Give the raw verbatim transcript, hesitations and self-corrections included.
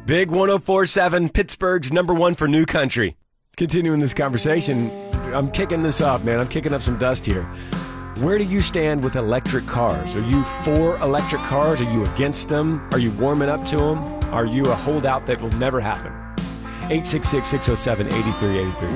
Big one oh four point seven, Pittsburgh's number one for new country. Continuing this conversation, I'm kicking this up, man. I'm kicking up some dust here. Where do you stand with electric cars? Are you for electric cars? Are you against them? Are you warming up to them? Are you a holdout that will never happen? eight six six, six oh seven, eight three eight three.